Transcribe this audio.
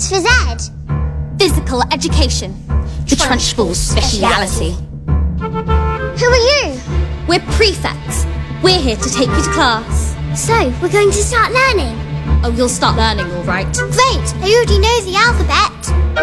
stands for Z? Physical education. The Trunchbull's speciality. Who are you? We're prefects. We're here to take you to class. So, we're going to start learning? Oh, you'll start learning, all right. Great, I already know the alphabet.